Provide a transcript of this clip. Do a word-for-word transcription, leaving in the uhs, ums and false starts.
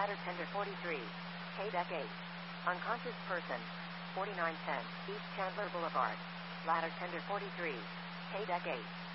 Ladder tender forty-three. K-Deck eight. Unconscious person. forty-nine ten. East Chandler Boulevard. Ladder tender forty-three. K-Deck eight.